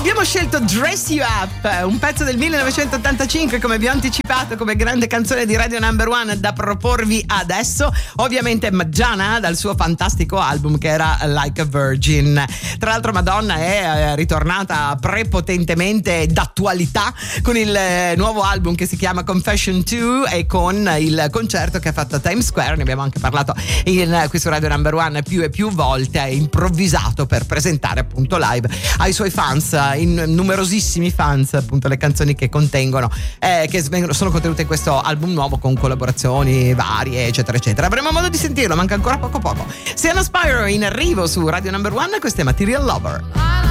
Abbiamo scelto Dress You Up, un pezzo del 1985, come vi ho anticipato, come grande canzone di Radio Number One da proporvi adesso. Ovviamente Madonna dal suo fantastico album che era Like a Virgin. Tra l'altro Madonna è ritornata prepotentemente d'attualità con il nuovo album che si chiama Confession 2 e con il concerto che ha fatto a Times Square. Ne abbiamo anche parlato qui su Radio Number One più e più volte. È improvvisato per presentare appunto live ai suoi fans, in numerosissimi fans, appunto le canzoni che contengono sono contenute in questo album nuovo con collaborazioni varie eccetera eccetera. Avremo modo di sentirlo, manca ancora poco. Sienna Spiro in arrivo su Radio Number One, questo è Material Lover.